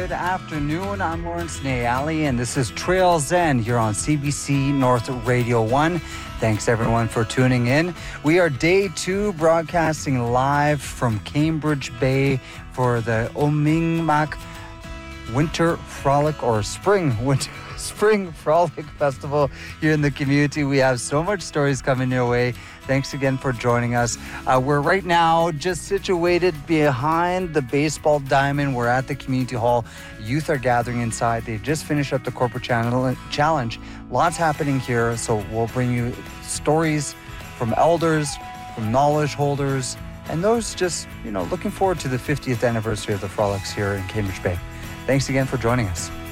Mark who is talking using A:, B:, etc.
A: Good afternoon. I'm Lawrence Nayali, and this is Trails End here on CBC North Radio 1. Thanks, everyone, for tuning in. We are day 2 broadcasting live from Cambridge Bay for the Omingmak Winter Frolic or Spring Frolic Festival here in the community. We have so much stories coming your way. Thanks again for joining us. We're right now just situated behind the baseball diamond. We're at the community hall. Youth are gathering inside. They've just finished up the corporate challenge. Lots happening here, so we'll bring you stories from elders, from knowledge holders, and those just, looking forward to the 50th anniversary of the Frolics here in Cambridge Bay. Thanks again for joining us.